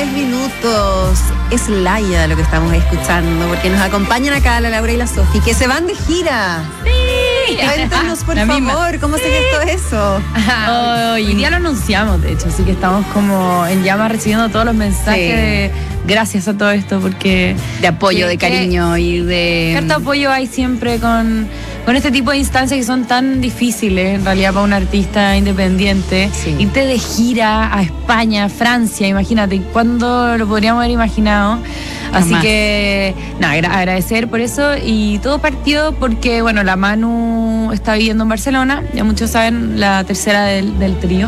3 minutos. Es Laia lo que estamos escuchando, porque nos acompañan acá la Laura y la Sofi, que se van de gira. Sí. Cuéntanos, por favor, ¿cómo se gestó eso? Hoy día lo anunciamos, de hecho, así que estamos como en llamas recibiendo todos los mensajes de gracias a todo esto, porque de apoyo, de cariño y de... Cierto apoyo hay siempre con este tipo de instancias que son tan difíciles, en realidad, para un artista independiente. Sí. Irte de gira a España, Francia, imagínate, ¿cuándo lo podríamos haber imaginado? Así Jamás. que, nada, agradecer por eso. Y todo partió porque, bueno, la Manu está viviendo en Barcelona, ya muchos saben, la tercera del trío.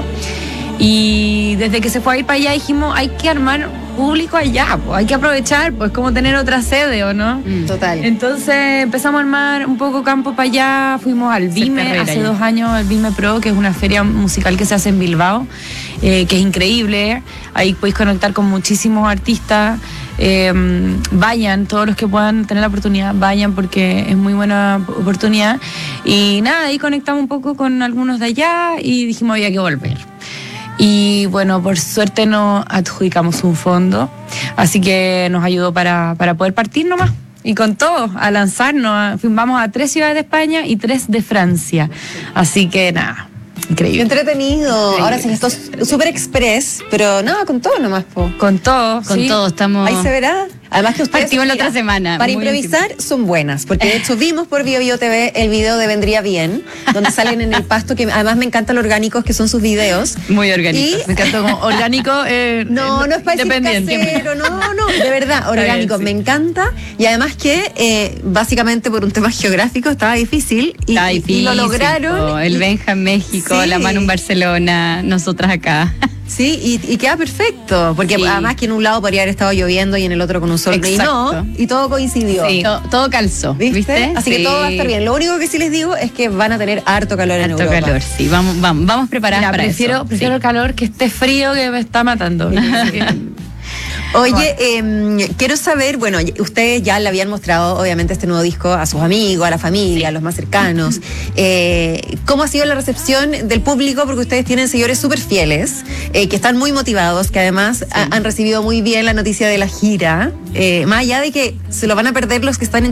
Y desde que se fue a ir para allá dijimos, hay que armar público allá, pues, hay que aprovechar, pues como tener otra sede, ¿o no? Total. Entonces empezamos a armar un poco campo para allá, fuimos al Vime hace 2 años, al Vime Pro, que es una feria musical que se hace en Bilbao, que es increíble, ahí podéis conectar con muchísimos artistas. Vayan, todos los que puedan tener la oportunidad, vayan porque es muy buena oportunidad. Y nada, ahí conectamos un poco con algunos de allá y dijimos había que volver. Y bueno, por suerte nos adjudicamos un fondo, así que nos ayudó para poder partir nomás. Y con todo, a lanzarnos, vamos a 3 ciudades de España y 3 de Francia. Así que nada, increíble. Entretenido. Ahora se gestó súper express, pero nada, con todo nomás, po. Con todo, Con sí. todo, estamos... Ahí se verá. Además que ustedes... Partimos la mira, otra semana. para muy improvisar son buenas, porque de hecho vimos por BioBio TV el video de Vendría Bien, donde salen en el pasto, que además me encantan lo orgánicos que son sus videos. Muy orgánico. Y- Me encantó como orgánico. No es para decir casero, no, de verdad, orgánico, bien, sí. me encanta. Y además que básicamente por un tema geográfico estaba difícil y, Está difícil, y lo lograron. po. El Benja en México, Sí. la Manu en Barcelona, nosotras acá. Sí, y queda perfecto, porque Sí. además que en un lado podría haber estado lloviendo y en el otro con un sol, y Exacto. no, y todo coincidió. Sí, todo calzó, ¿viste? Así que Sí. todo va a estar bien. Lo único que sí les digo es que van a tener harto calor en Harto Europa. calor, sí. Vamos preparadas Mira, para prefiero eso. el calor que esté frío, que me está matando. Así que- Oye, quiero saber, bueno, ustedes ya le habían mostrado obviamente este nuevo disco a sus amigos, a la familia, a los más cercanos. ¿Cómo ha sido la recepción del público? Porque ustedes tienen seguidores súper fieles, que están muy motivados, que además han recibido muy bien la noticia de la gira. Más allá de que se lo van a perder los que están en